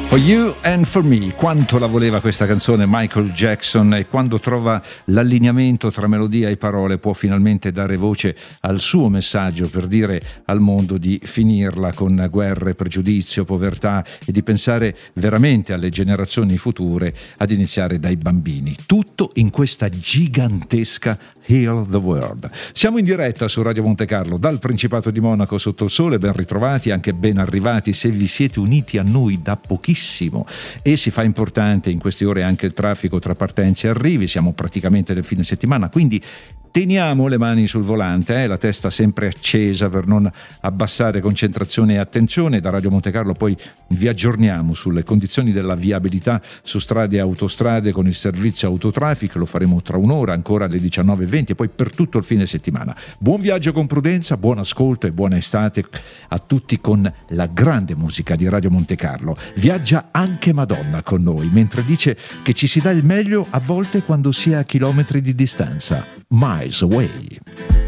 For You and For Me, quanto la voleva questa canzone Michael Jackson, e quando trova l'allineamento tra melodia e parole può finalmente dare voce al suo messaggio per dire al mondo di finirla con guerre, pregiudizio, povertà e di pensare veramente alle generazioni future, ad iniziare dai bambini. Tutto in questa gigantesca Heal the World. Siamo in diretta su Radio Monte Carlo dal Principato di Monaco sotto il sole, ben ritrovati, anche ben arrivati se vi siete uniti a noi da pochissimo, e si fa importante in queste ore anche il traffico tra partenze e arrivi, siamo praticamente nel fine settimana, quindi teniamo le mani sul volante, la testa sempre accesa per non abbassare concentrazione e attenzione. Da Radio Monte Carlo poi vi aggiorniamo sulle condizioni della viabilità su strade e autostrade con il servizio Autotraffic, lo faremo tra un'ora ancora alle 19:20 e poi per tutto il fine settimana. Buon viaggio con prudenza, buon ascolto e buona estate a tutti con la grande musica di Radio Monte Carlo. Viaggia anche Madonna con noi mentre dice che ci si dà il meglio a volte quando si è a chilometri di distanza. Miles Away.